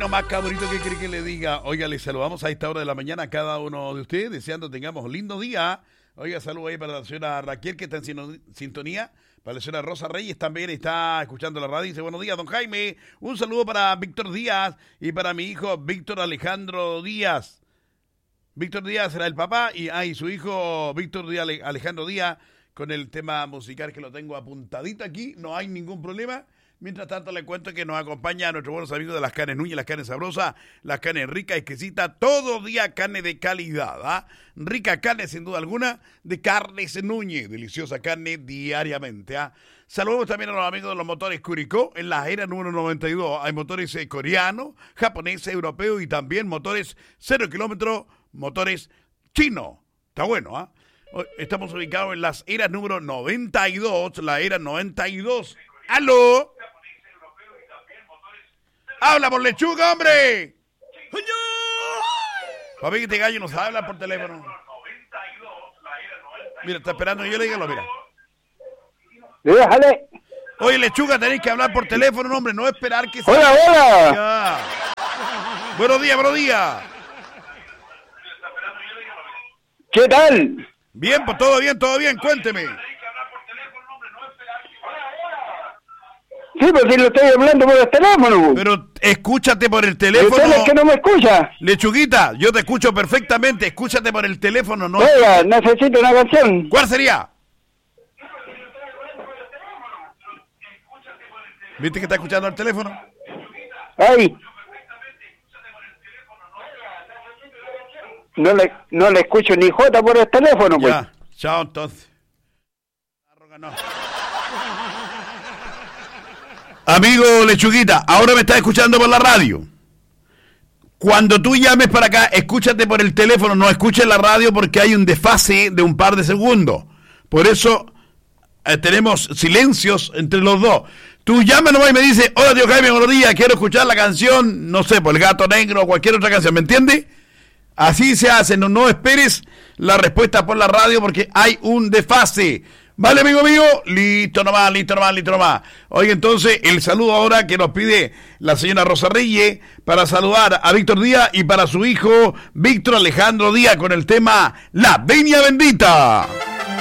nomás, cabrito, ¿qué quiere que le diga? Oiga, les saludamos a esta hora de la mañana a cada uno de ustedes, deseando tengamos un lindo día. Oiga, saludo ahí para la señora Raquel, que está en sintonía. Para la señora Rosa Reyes también está escuchando la radio. Dice, buenos días, don Jaime. Un saludo para Víctor Díaz y para mi hijo Víctor Alejandro Díaz. Víctor Díaz era el papá y su hijo Víctor Díaz Alejandro Díaz, con el tema musical que lo tengo apuntadito aquí. No hay ningún problema. Mientras tanto, le cuento que nos acompaña a nuestros buenos amigos de las carnes Núñez, las carnes sabrosas, las carnes ricas, exquisitas, todo día carne de calidad, ¿ah? Rica carne, sin duda alguna, de Carnes Núñez, deliciosa carne diariamente, ¿ah? Saludos también a los amigos de los motores Curicó, en la era número 92. Hay motores coreanos, japoneses, europeos y también motores 0 kilómetros, motores chinos. Está bueno, ¿ah? Estamos ubicados en las eras número 92, la era 92. ¡Aló! ¡Habla por lechuga, hombre! Papi, que este gallo nos habla por teléfono. Mira, está esperando que yo le diga, mira. Déjale. Oye, lechuga, tenéis que hablar por teléfono, hombre, no esperar que se... ¡Hola, hola! Ya. Buenos días, buenos días. ¿Qué tal? Bien, pues todo bien, cuénteme. Sí, pero si lo estoy hablando por el teléfono. Pero escúchate por el teléfono. ¿Usted es que no me escucha? Lechuguita, yo te escucho perfectamente, escúchate por el teléfono, ¿no? Oiga, necesito una canción. ¿Cuál sería? ¿Viste que está escuchando el teléfono? Ay. No le escucho ni jota por el teléfono, pues. Ya, chao entonces. No. Amigo Lechuguita, ahora me estás escuchando por la radio. Cuando tú llames para acá, escúchate por el teléfono, no escuches la radio porque hay un desfase de un par de segundos. Por eso tenemos silencios entre los dos. Tú llamas nomás y me dices, hola tío Jaime, buenos días, quiero escuchar la canción, no sé, por El Gato Negro o cualquier otra canción, ¿me entiendes? Así se hace, no esperes la respuesta por la radio porque hay un desfase. Vale, amigo mío, listo nomás. Oye, entonces, el saludo ahora que nos pide la señora Rosa Reyes para saludar a Víctor Díaz y para su hijo Víctor Alejandro Díaz con el tema La Viña Bendita.